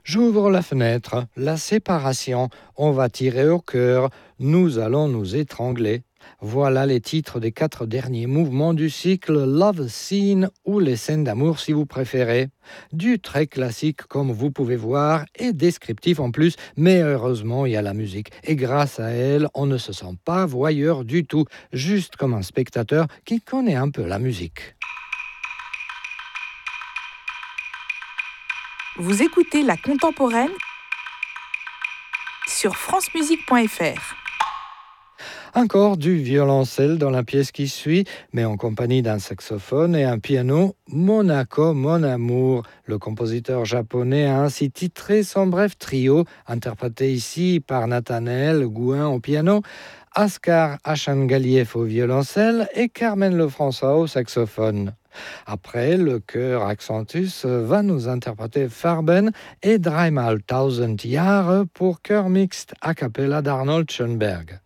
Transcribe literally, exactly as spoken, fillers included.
J'ouvre la fenêtre, la séparation, on va tirer au cœur, nous allons nous étrangler. Voilà les titres des quatre derniers mouvements du cycle Love Scene ou les scènes d'amour si vous préférez. Du très classique comme vous pouvez voir et descriptif en plus, mais heureusement il y a la musique. Et grâce à elle, on ne se sent pas voyeur du tout, juste comme un spectateur qui connaît un peu la musique. Vous écoutez La Contemporaine sur francemusique point f r. Encore du violoncelle dans la pièce qui suit, mais en compagnie d'un saxophone et un piano, Monaco, mon amour. Le compositeur japonais a ainsi titré son bref trio, interprété ici par Nathanaël Gouin au piano, Askar Achangaliev au violoncelle et Carmen Lefrançois au saxophone. Après, le chœur Accentus va nous interpréter Farben et Dreimal tausend Jahre pour chœur mixte a cappella d'Arnold Schoenberg.